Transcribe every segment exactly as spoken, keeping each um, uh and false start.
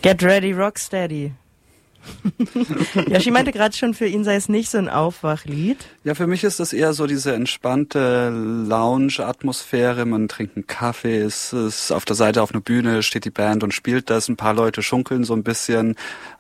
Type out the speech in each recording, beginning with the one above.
Get ready, Rocksteady. Yoshi meinte gerade schon, für ihn sei es nicht so ein Aufwachlied. Ja, für mich ist das eher so diese entspannte Lounge-Atmosphäre. Man trinkt einen Kaffee, es ist auf der Seite auf einer Bühne, steht die Band und spielt das. Ein paar Leute schunkeln so ein bisschen.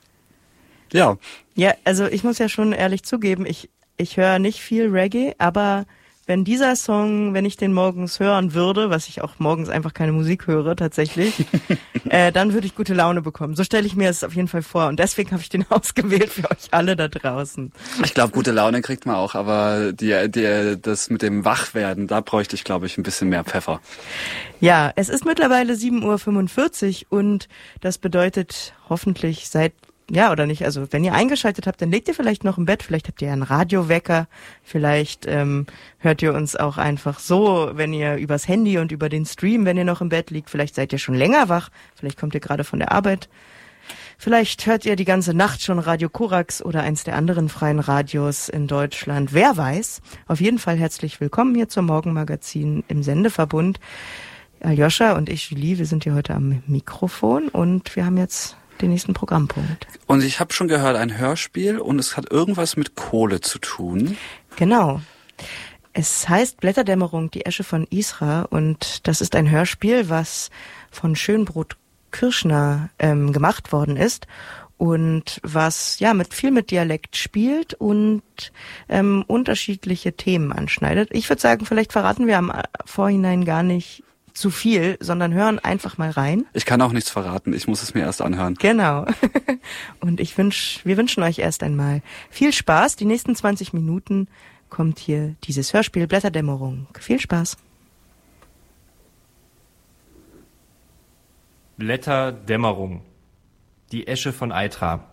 Ja. Ja, also ich muss ja schon ehrlich zugeben, ich, ich höre nicht viel Reggae, aber wenn dieser Song, wenn ich den morgens hören würde, was ich auch morgens einfach keine Musik höre tatsächlich, äh, dann würde ich gute Laune bekommen. So stelle ich mir es auf jeden Fall vor und deswegen habe ich den ausgewählt für euch alle da draußen. Ich glaube, gute Laune kriegt man auch, aber die, die, das mit dem Wachwerden, da bräuchte ich, glaube ich, ein bisschen mehr Pfeffer. Ja, es ist mittlerweile sieben Uhr fünfundvierzig und das bedeutet hoffentlich seit Ja, oder nicht? Also wenn ihr eingeschaltet habt, dann legt ihr vielleicht noch im Bett, vielleicht habt ihr einen Radiowecker, vielleicht ähm, hört ihr uns auch einfach so, wenn ihr übers Handy und über den Stream, wenn ihr noch im Bett liegt, vielleicht seid ihr schon länger wach, vielleicht kommt ihr gerade von der Arbeit, vielleicht hört ihr die ganze Nacht schon Radio Korax oder eins der anderen freien Radios in Deutschland, wer weiß. Auf jeden Fall herzlich willkommen hier zum Morgenmagazin im Sendeverbund. Aljoscha und ich, Julie, wir sind hier heute am Mikrofon und wir haben jetzt den nächsten Programmpunkt. Und ich habe schon gehört, ein Hörspiel und es hat irgendwas mit Kohle zu tun. Genau. Es heißt Blätterdämmerung, die Esche von Isra und das ist ein Hörspiel, was von Schönbrot Kirschner ähm, gemacht worden ist und was ja mit viel mit Dialekt spielt und ähm, unterschiedliche Themen anschneidet. Ich würde sagen, vielleicht verraten wir am Vorhinein gar nicht zu viel, sondern hören einfach mal rein. Ich kann auch nichts verraten, ich muss es mir erst anhören. Genau. Und ich wünsch, wir wünschen euch erst einmal viel Spaß. Die nächsten zwanzig Minuten kommt hier dieses Hörspiel Blätterdämmerung. Viel Spaß. Blätterdämmerung. Die Esche von Eitra.